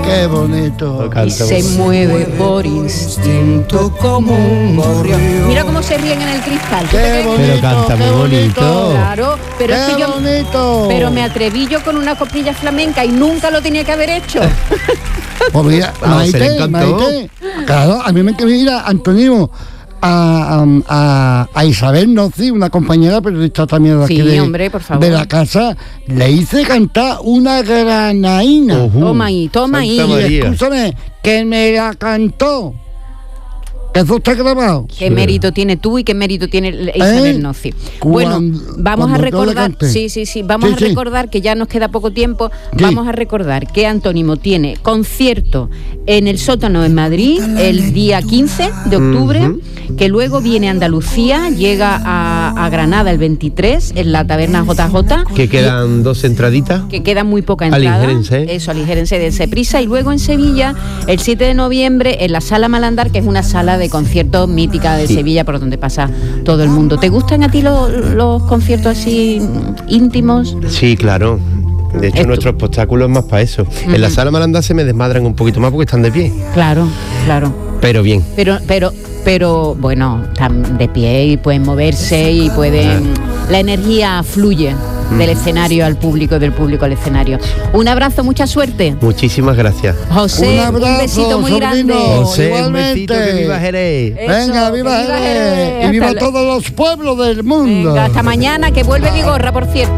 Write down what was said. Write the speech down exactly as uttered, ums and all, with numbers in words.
qué bonito. Y se mueve por instinto como un gorrión. Mira cómo se ríen en el cristal. Qué bonito, pero canta muy bonito. Claro, pero qué es que yo bonito. pero me atreví yo con una coplilla flamenca y nunca lo tenía que haber hecho. Pues mira, Ah, se le Maite, encantó. Maite, claro, a mí me quería ir a Antonio, a, a, a, a Isabel Noci, una compañera periodista también de aquí Sí, de, hombre, por favor. de la casa, le hice cantar una granaína. Ujú. Toma ahí, toma ahí. Santa Y María. escúchame, que me la cantó. Eso está grabado. ¿Qué Sí. mérito tiene tú y qué mérito tiene Isabel ¿Eh? Noci? Cuando- Bueno, vamos cuando a yo le recordar, cante. sí, sí, sí, vamos Sí, a sí. recordar que ya nos queda poco tiempo, Sí. vamos a recordar que Antónimo tiene concierto en el sótano en Madrid el día quince de octubre, Ujú. que luego viene a Andalucía, llega a, a Granada el veintitrés en la taberna J J. Que quedan dos entraditas. Que queda muy poca entrada. Aligérense. Eso, aligérense, dense prisa. Y luego en Sevilla, el siete de noviembre, en la Sala Malandar, que es una sala de conciertos mítica de Sí. Sevilla, por donde pasa todo el mundo. ¿Te gustan a ti los, los conciertos así íntimos? Sí, claro. De hecho, Esto. nuestro espectáculo es más para eso. En la sala Malandar se me desmadran un poquito más porque están de pie. Claro, claro. Pero bien. Pero, pero, pero, bueno, están de pie y pueden moverse y pueden... La energía fluye del escenario al público y del público al escenario. Un abrazo, mucha suerte. Muchísimas gracias. José, Un abrazo, besito muy sobrino. grande. José, un igualmente. besito, que viva Jerez. Eso, Venga, viva que viva Jerez. Jerez. Y viva Hasta la- todos los pueblos del mundo. Venga, hasta mañana, que vuelve Vigorra, por cierto.